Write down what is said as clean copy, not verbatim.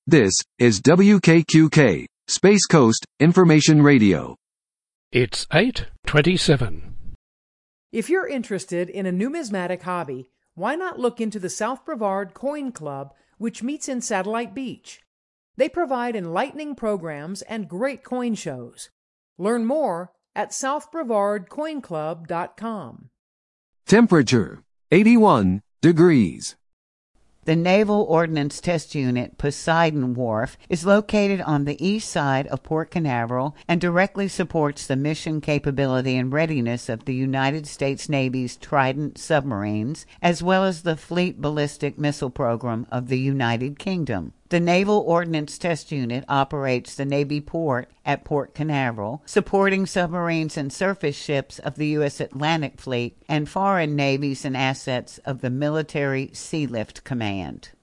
This is WKQK, Space Coast Information Radio. It's 8:27. If you're interested in a numismatic hobby, why not look into the South Brevard Coin Club, which meets in Satellite Beach? They provide enlightening programs and great coin shows. Learn more at southbrevardcoinclub.com. Temperature, 81 degrees. The Naval Ordnance Test Unit Poseidon Wharf is located on the east side of Port Canaveral and directly supports the mission capability and readiness of the United States Navy's Trident submarines, as well as the Fleet Ballistic Missile Program of the United Kingdom. The Naval Ordnance Test Unit operates the Navy port at Port Canaveral, supporting submarines and surface ships of the U.S. Atlantic Fleet and foreign navies and assets of the Military Sealift Command.